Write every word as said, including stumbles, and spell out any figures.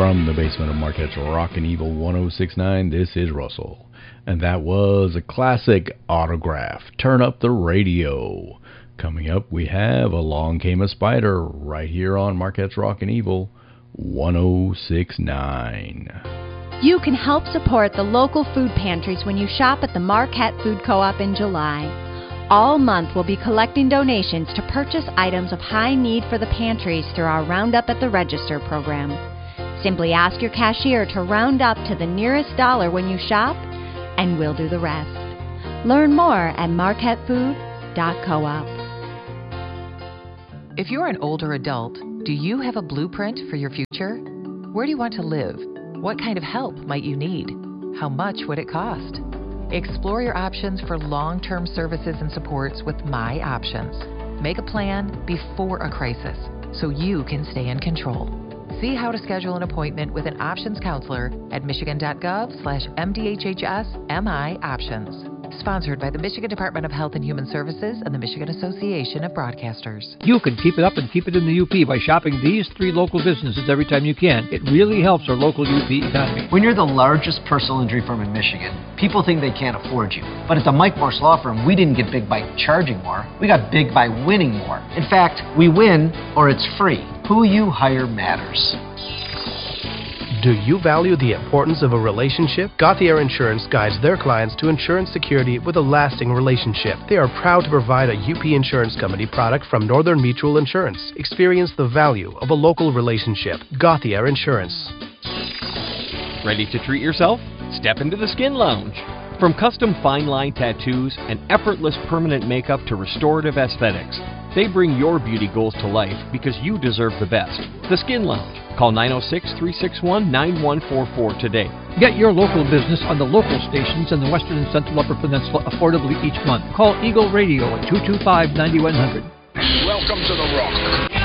From the basement of Marquette's Rockin' Evil one oh six point nine, this is Russell. And that was a classic Autograph, Turn Up the Radio. Coming up, we have Along Came a Spider right here on Marquette's Rockin' Evil one oh six point nine. You can help support the local food pantries when you shop at the Marquette Food Co-op in July. All month, we'll be collecting donations to purchase items of high need for the pantries through our Roundup at the Register program. Simply ask your cashier to round up to the nearest dollar when you shop, and we'll do the rest. Learn more at marquette food dot coop. If you're an older adult, do you have a blueprint for your future? Where do you want to live? What kind of help might you need? How much would it cost? Explore your options for long-term services and supports with My Options. Make a plan before a crisis so you can stay in control. See how to schedule an appointment with an options counselor at michigan.gov slash MDHHS MI Options. Sponsored by the Michigan Department of Health and Human Services and the Michigan Association of Broadcasters. You can keep it up and keep it in the U P by shopping these three local businesses every time you can. It really helps our local U P economy. When you're the largest personal injury firm in Michigan, people think they can't afford you. But at the Mike Morse Law Firm, we didn't get big by charging more. We got big by winning more. In fact, we win or it's free. Who you hire matters. Do you value the importance of a relationship? Gauthier Insurance guides their clients to insurance security with a lasting relationship. They are proud to provide a U P Insurance Company product from Northern Mutual Insurance. Experience the value of a local relationship. Gauthier Insurance. Ready to treat yourself? Step into the Skin Lounge. From custom fine line tattoos and effortless permanent makeup to restorative aesthetics, they bring your beauty goals to life because you deserve the best. The Skin Lounge. Call nine oh six, three six one, nine one four four today. Get your local business on the local stations in the Western and Central Upper Peninsula affordably each month. Call Eagle Radio at two two five, nine one zero zero. Welcome to The Rock.